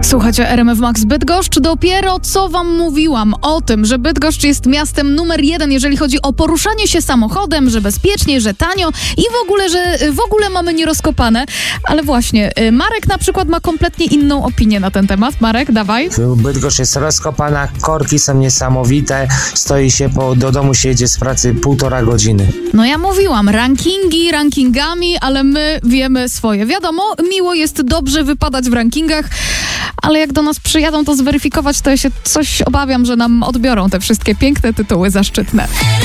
Słuchajcie, RMF Max Bydgoszcz. Dopiero co wam mówiłam o tym, że Bydgoszcz jest miastem numer 1, jeżeli chodzi o poruszanie się samochodem, że bezpiecznie, że tanio i że w ogóle mamy nierozkopane. Ale właśnie, Marek na przykład ma kompletnie inną opinię na ten temat. Marek, dawaj. Bydgoszcz jest rozkopana, korki są niesamowite, stoi się do domu się jedzie z pracy 1,5 godziny. No ja mówiłam, rankingami, ale my wiemy swoje. Wiadomo, miło jest dobrze wypadać w rankingach, ale jak do nas przyjadą to zweryfikować, to ja się coś obawiam, że nam odbiorą te wszystkie piękne tytuły zaszczytne.